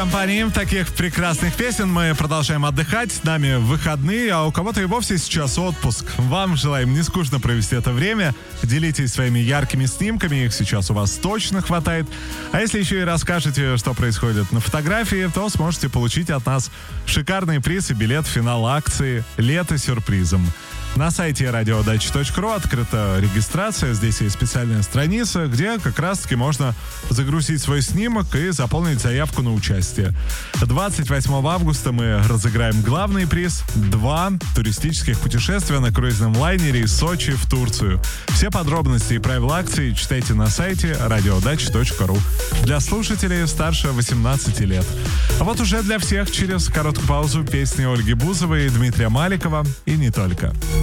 Компанией таких прекрасных песен мы продолжаем отдыхать. С нами выходные, а у кого-то и вовсе сейчас отпуск. Вам желаем не скучно провести это время. Делитесь своими яркими снимками, их сейчас у вас точно хватает. А если еще и расскажете, что происходит на фотографии, то сможете получить от нас шикарный приз и билет в финал акции «Лето сюрпризом». На сайте radiodachi.ru открыта регистрация. Здесь есть специальная страница, где как раз-таки можно загрузить свой снимок и заполнить заявку на участие. 28 августа мы разыграем главный приз — 2 туристических путешествия на круизном лайнере из Сочи в Турцию. Все подробности и правила акции читайте на сайте radiodachi.ru. Для слушателей старше 18 лет. А вот уже для всех через короткую паузу песни Ольги Бузовой, Дмитрия Маликова и не только.